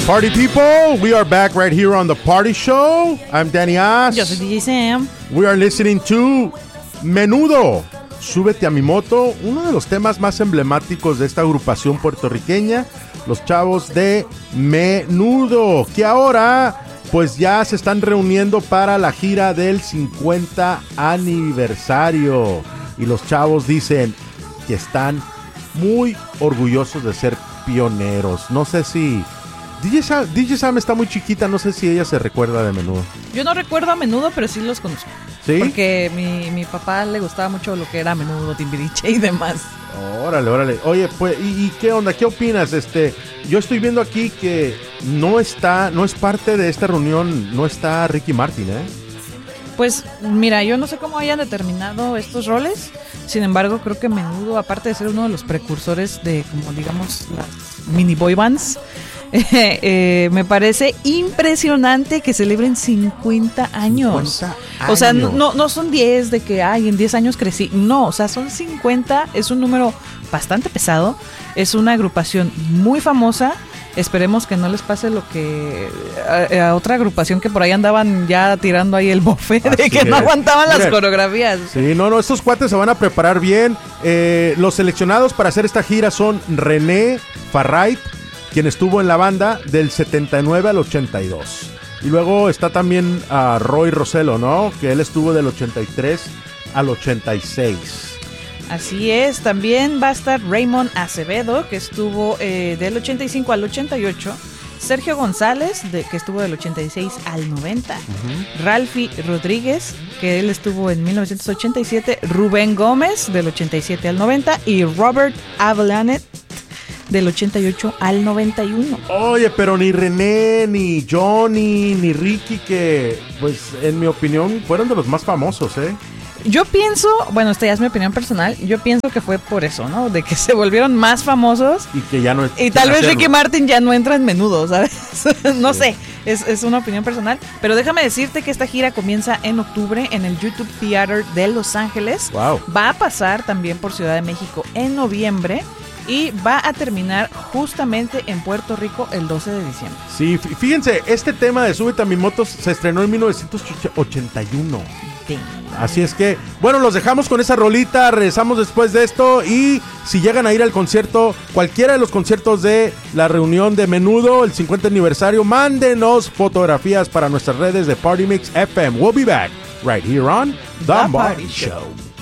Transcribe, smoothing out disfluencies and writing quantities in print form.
Party people, we are back right here on the Party Show. I'm Danny Oz. Yo soy DJ Sam. We are listening to Menudo, Súbete a mi moto, uno de los temas más emblemáticos de esta agrupación puertorriqueña, los chavos de Menudo, que ahora pues ya se están reuniendo para la gira del 50 aniversario. Y los chavos dicen que están muy orgullosos de ser pioneros. No sé si... DJ Sam está muy chiquita, no sé si ella se recuerda de Menudo. Yo no recuerdo a Menudo, pero sí los conozco. ¿Sí? Porque mi papá le gustaba mucho lo que era Menudo, Timbiriche y demás. Órale. Oye, pues, ¿y qué onda? ¿Qué opinas? Yo estoy viendo aquí que no es parte de esta reunión, no está Ricky Martin, ¿eh? Pues mira, yo no sé cómo hayan determinado estos roles. Sin embargo, creo que Menudo, aparte de ser uno de los precursores de, como digamos, las mini boy bands, me parece impresionante que celebren 50 años. 50 O sea, años. no son 10 de que, en 10 años crecí. No, o sea, son 50. Es un número bastante pesado. Es una agrupación muy famosa. Esperemos que no les pase lo que a otra agrupación que por ahí andaban ya tirando ahí el bofe de que no aguantaban las coreografías. Sí, no, estos cuates se van a preparar bien. Los seleccionados para hacer esta gira son René Farrait, quien estuvo en la banda del 79 al 82. Y luego está también Roy Rosello, ¿no? Que él estuvo del 83 al 86. Así es, también va a estar Raymond Acevedo, que estuvo del 85 al 88. Sergio González, que estuvo del 86 al 90. Ralphie Rodríguez, que él estuvo en 1987. Rubén Gómez, del 87 al 90. Y Robert Avelanet, del 88 al 91. Oye, pero ni René, ni Johnny, ni Ricky, que pues en mi opinión fueron de los más famosos, ¿eh? Yo pienso, bueno, esta ya es mi opinión personal, yo pienso que fue por eso, ¿no? De que se volvieron más famosos. Y que ya no... Y tal vez Ricky Martin ya no entra en Menudo, ¿sabes? No sé, es una opinión personal. Pero déjame decirte que esta gira comienza en octubre en el YouTube Theater de Los Ángeles. Wow. Va a pasar también por Ciudad de México en noviembre. Y va a terminar justamente en Puerto Rico el 12 de diciembre. Sí, fíjense, este tema de Súbete a mi moto se estrenó en 1981. Sí. Así es que, bueno, los dejamos con esa rolita, regresamos después de esto. Y si llegan a ir al concierto, cualquiera de los conciertos de la reunión de Menudo, el 50 aniversario, mándenos fotografías para nuestras redes de Party Mix FM. We'll be back right here on The Party Show.